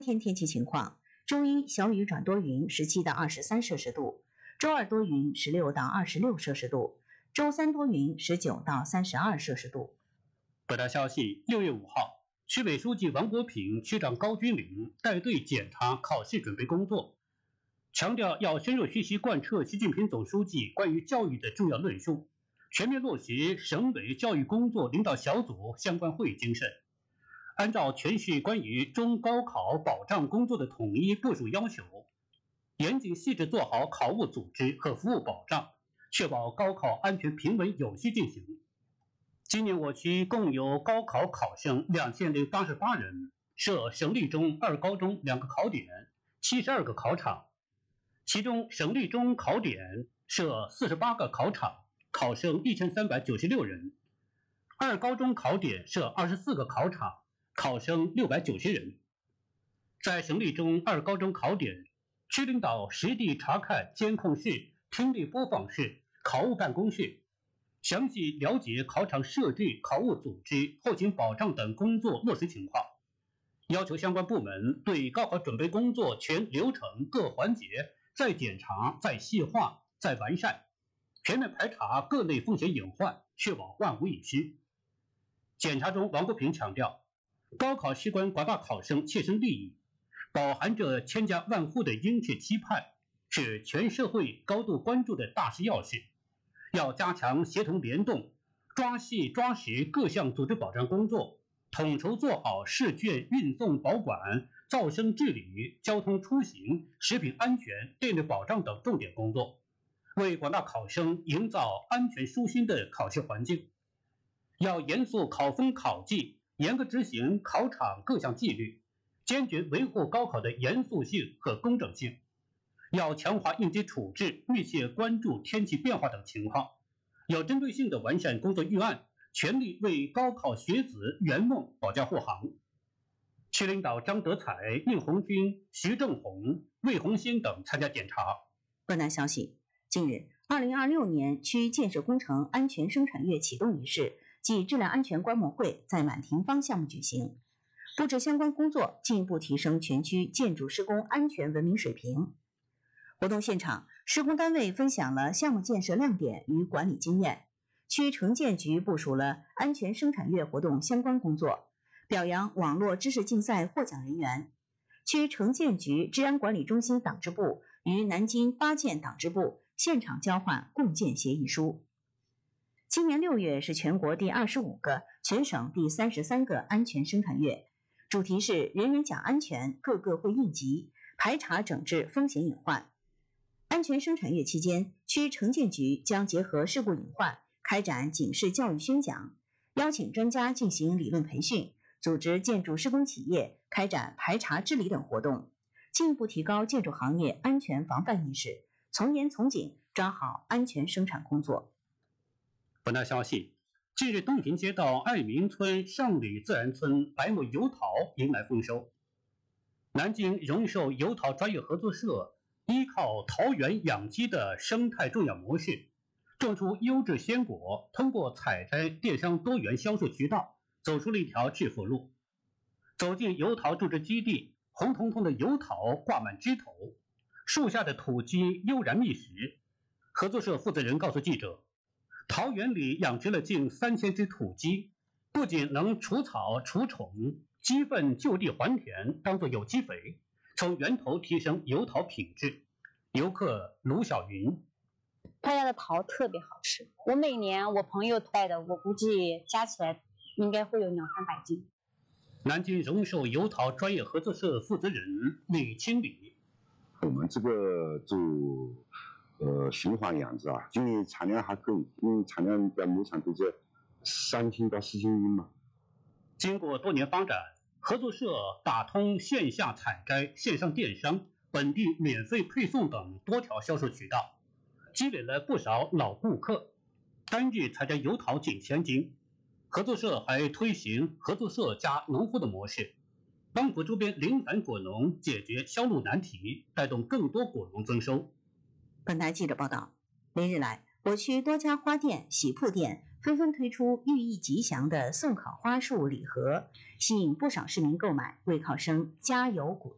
天天气情况：周一小雨转多云，17到23摄氏度；周二多云，16到26摄氏度；周三多云，19到32摄氏度。 本条消息：6月5号，区委书记王国平、区长高军领带队检查考试准备工作，强调要深入学习贯彻习近平总书记关于教育的重要论述，全面落实省委教育工作领导小组相关会议精神，按照全市关于中高考保障工作的统一部署要求，严谨细致做好考务组织和服务保障，确保高考安全平稳有序进行。今年我区共有高考考生2088人，设省立中、二高中2个考点，72个考场，其中省立中考点设48个考场，考生1396人；二高中考点设24个考场，考生690人。在省立中、二高中考点，区领导实地查看监控室、听力播放室、考务办公室，详细了解考场设置、考务组织、后勤保障等工作落实情况，要求相关部门对高考准备工作全流程各环节再检查、再细化、再完善，全面排查各类风险隐患，确保万无一失。检查中，王国平强调，高考事关广大考生切身利益，饱含着千家万户的殷切期盼，是全社会高度关注的大事要事，要加强协同联动，抓细抓实各项组织保障工作，统筹做好试卷运送保管、噪声治理、交通出行、食品安全、电力保障等重点工作，为广大考生营造安全舒心的考试环境。要严肃考风考纪，严格执行考场各项纪律，坚决维护高考的严肃性和公正性。要强化应急处置，密切关注天气变化等情况，有针对性地完善工作预案，全力为高考学子圆梦保驾护航。区领导张德彩、应红军、徐正红、魏红星等参加检查。 本台消息：近日，2026年区建设工程安全生产月启动仪式暨质量安全观摩会在满庭芳项目举行，布置相关工作，进一步提升全区建筑施工安全文明水平。活动现场，施工单位分享了项目建设亮点与管理经验，区城建局部署了安全生产月活动相关工作，表扬网络知识竞赛获奖人员。区城建局治安管理中心党支部与南京八建党支部现场交换共建协议书。今年6月是全国第25个、全省第33个安全生产月，主题是人人讲安全，个个会应急，排查整治风险隐患。安全生产月期间，区城建局将结合事故隐患，开展警示教育宣讲，邀请专家进行理论培训，组织建筑施工企业开展排查治理等活动，进一步提高建筑行业安全防范意识，从严从紧抓好安全生产工作。 本条消息：近日，东平街道爱民村上里自然村白木油桃迎来丰收。南京荣寿油桃专业合作社依靠桃园养鸡的生态种养模式，种出优质鲜果，通过采摘电商多元销售渠道，走出了一条致富路。走进油桃种植基地，红彤彤的油桃挂满枝头，树下的土鸡悠然觅食。合作社负责人告诉记者，桃园里养殖了近3000只土鸡，不仅能除草除虫，鸡粪就地还田，当作有机肥，从源头提升油桃品质。游客卢小云， 他家的桃特别好吃，我每年我朋友带的，我估计加起来应该会有200-300斤。 南京荣寿油桃专业合作社负责人李清礼， 我们这个做循环养殖啊，今年产量还可以，因为产量在每场都在3000到4000斤嘛。 经过多年发展，合作社打通线下采摘、线上电商、本地免费配送等多条销售渠道，积累了不少老顾客，单日采摘油桃近1000斤。合作社还推行合作社加农户的模式，帮扶周边零散果农解决销路难题，带动更多果农增收。 本台记者报道，连日来，我区多家花店、喜铺店纷纷推出寓意吉祥的送考花束礼盒，吸引不少市民购买，为考生加油鼓劲。